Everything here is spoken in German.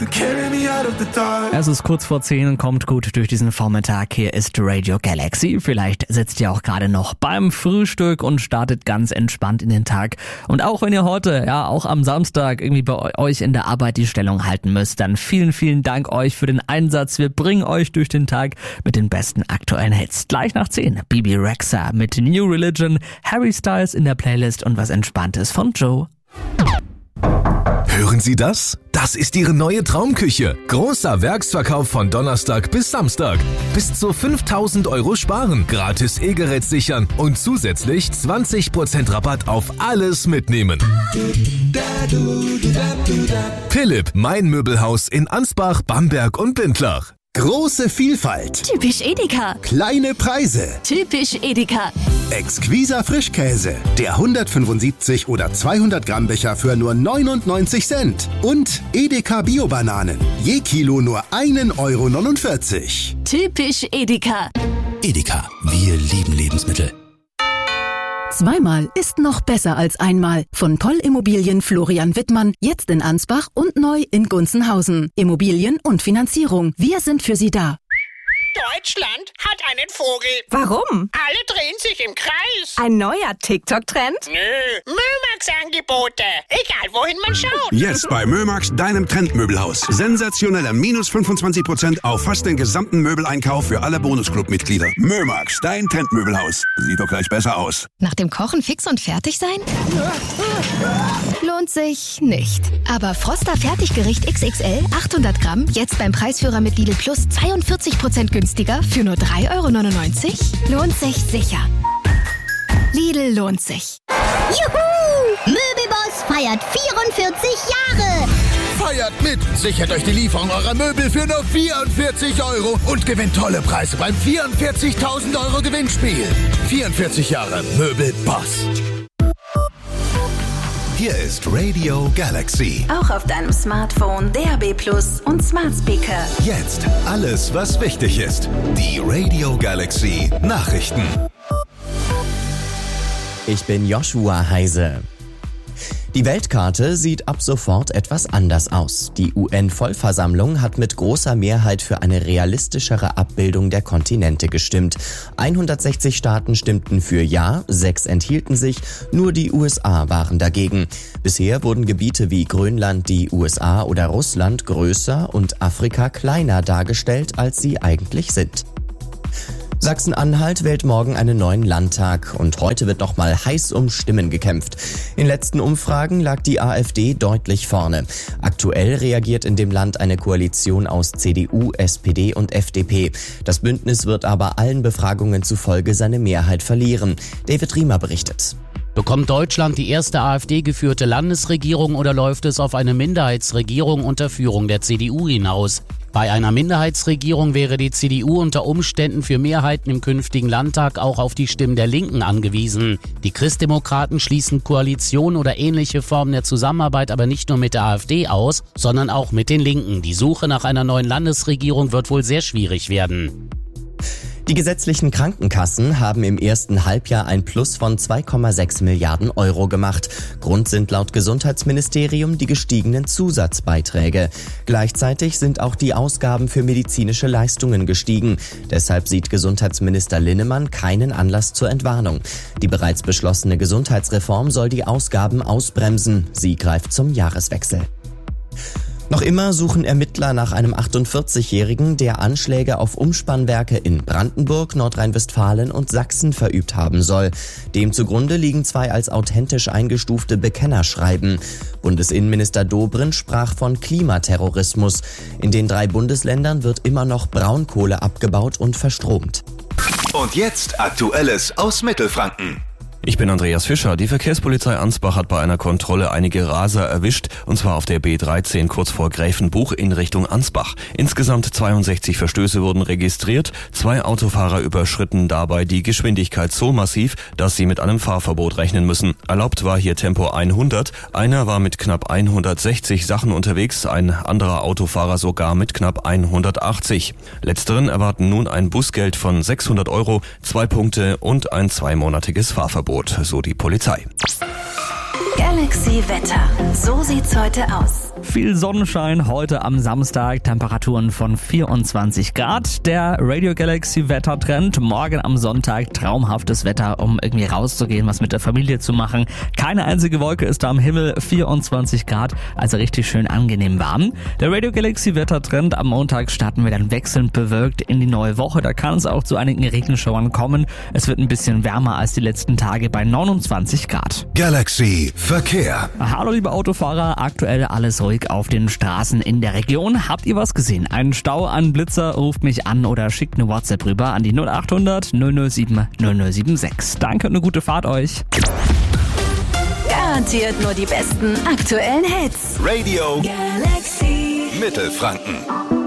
Es ist kurz vor 10 und kommt gut durch diesen Vormittag. Hier ist Radio Galaxy. Vielleicht sitzt ihr auch gerade noch beim Frühstück und startet ganz entspannt in den Tag. Und auch wenn ihr heute, auch am Samstag irgendwie bei euch in der Arbeit die Stellung halten müsst, dann vielen, vielen Dank euch für den Einsatz. Wir bringen euch durch den Tag mit den besten aktuellen Hits. Gleich nach 10 Bibi Rexha mit New Religion, Harry Styles in der Playlist und was Entspanntes von Joe. Hören Sie das? Das ist Ihre neue Traumküche. Großer Werksverkauf von Donnerstag bis Samstag. Bis zu 5.000 € sparen, gratis E-Gerät sichern und zusätzlich 20% Rabatt auf alles mitnehmen. Philipp, mein Möbelhaus in Ansbach, Bamberg und Bindlach. Große Vielfalt. Typisch Edeka. Kleine Preise. Typisch Edeka. Exquiser Frischkäse. Der 175 oder 200 Gramm Becher für nur 99 Cent. Und Edeka Bio-Bananen. Je Kilo nur 1,49 €. Typisch Edeka. Edeka. Wir lieben Lebensmittel. Zweimal ist noch besser als einmal. Von Poll Immobilien Florian Wittmann, jetzt in Ansbach und neu in Gunzenhausen. Immobilien und Finanzierung. Wir sind für Sie da. Deutschland hat einen Vogel. Warum? Alle drehen sich im Kreis. Ein neuer TikTok-Trend? Nö, Mömax-Angebote. Egal, wohin man schaut. Jetzt bei Mömax, deinem Trendmöbelhaus. Sensationelle minus 25% auf fast den gesamten Möbeleinkauf für alle Bonusclub-Mitglieder. Mömax, dein Trendmöbelhaus. Sieht doch gleich besser aus. Nach dem Kochen fix und fertig sein? Lohnt sich nicht. Aber Froster Fertiggericht XXL 800 Gramm jetzt beim Preisführer mit Lidl Plus 42% günstiger für nur 3,99 €? Lohnt sich sicher. Lidl lohnt sich. Juhu! Möbelboss feiert 44 Jahre! Feiert mit! Sichert euch die Lieferung eurer Möbel für nur 44 € und gewinnt tolle Preise beim 44.000 € Gewinnspiel. 44 Jahre Möbelboss. Hier ist Radio Galaxy. Auch auf deinem Smartphone, DAB+ und Smart Speaker. Jetzt alles, was wichtig ist. Die Radio Galaxy Nachrichten. Ich bin Joshua Heise. Die Weltkarte sieht ab sofort etwas anders aus. Die UN-Vollversammlung hat mit großer Mehrheit für eine realistischere Abbildung der Kontinente gestimmt. 160 Staaten stimmten für Ja, 6 enthielten sich, nur die USA waren dagegen. Bisher wurden Gebiete wie Grönland, die USA oder Russland größer und Afrika kleiner dargestellt, als sie eigentlich sind. Sachsen-Anhalt wählt morgen einen neuen Landtag und heute wird nochmal heiß um Stimmen gekämpft. In letzten Umfragen lag die AfD deutlich vorne. Aktuell reagiert in dem Land eine Koalition aus CDU, SPD und FDP. Das Bündnis wird aber allen Befragungen zufolge seine Mehrheit verlieren. David Riemer berichtet. Bekommt Deutschland die erste AfD-geführte Landesregierung oder läuft es auf eine Minderheitsregierung unter Führung der CDU hinaus? Bei einer Minderheitsregierung wäre die CDU unter Umständen für Mehrheiten im künftigen Landtag auch auf die Stimmen der Linken angewiesen. Die Christdemokraten schließen Koalition oder ähnliche Formen der Zusammenarbeit aber nicht nur mit der AfD aus, sondern auch mit den Linken. Die Suche nach einer neuen Landesregierung wird wohl sehr schwierig werden. Die gesetzlichen Krankenkassen haben im ersten Halbjahr ein Plus von 2,6 Milliarden € gemacht. Grund sind laut Gesundheitsministerium die gestiegenen Zusatzbeiträge. Gleichzeitig sind auch die Ausgaben für medizinische Leistungen gestiegen. Deshalb sieht Gesundheitsminister Linnemann keinen Anlass zur Entwarnung. Die bereits beschlossene Gesundheitsreform soll die Ausgaben ausbremsen. Sie greift zum Jahreswechsel. Noch immer suchen Ermittler nach einem 48-Jährigen, der Anschläge auf Umspannwerke in Brandenburg, Nordrhein-Westfalen und Sachsen verübt haben soll. Dem zugrunde liegen 2 als authentisch eingestufte Bekennerschreiben. Bundesinnenminister Dobrindt sprach von Klimaterrorismus. In den 3 Bundesländern wird immer noch Braunkohle abgebaut und verstromt. Und jetzt Aktuelles aus Mittelfranken. Ich bin Andreas Fischer. Die Verkehrspolizei Ansbach hat bei einer Kontrolle einige Raser erwischt, und zwar auf der B13 kurz vor Gräfenbuch in Richtung Ansbach. Insgesamt 62 Verstöße wurden registriert. 2 Autofahrer überschritten dabei die Geschwindigkeit so massiv, dass sie mit einem Fahrverbot rechnen müssen. Erlaubt war hier Tempo 100. Einer war mit knapp 160 Sachen unterwegs, ein anderer Autofahrer sogar mit knapp 180. Letzteren erwarten nun ein Bußgeld von 600 €, 2 Punkte und ein 2-monatiges Fahrverbot, so die Polizei. Galaxy Wetter. So sieht's heute aus. Viel Sonnenschein heute am Samstag, Temperaturen von 24 Grad. Der Radio Galaxy Wettertrend, morgen am Sonntag traumhaftes Wetter, um irgendwie rauszugehen, was mit der Familie zu machen. Keine einzige Wolke ist da am Himmel, 24 Grad, also richtig schön angenehm warm. Der Radio Galaxy Wettertrend, am Montag starten wir dann wechselnd bewölkt in die neue Woche. Da kann es auch zu einigen Regenschauern kommen. Es wird ein bisschen wärmer als die letzten Tage bei 29 Grad. Galaxy Verkehr. Hallo liebe Autofahrer, aktuell alles ruhig auf den Straßen in der Region. Habt ihr was gesehen? Einen Stau, einen Blitzer? Ruft mich an oder schickt eine WhatsApp rüber an die 0800 007 0076. Danke und eine gute Fahrt euch. Garantiert nur die besten aktuellen Hits. Radio Galaxy Mittelfranken.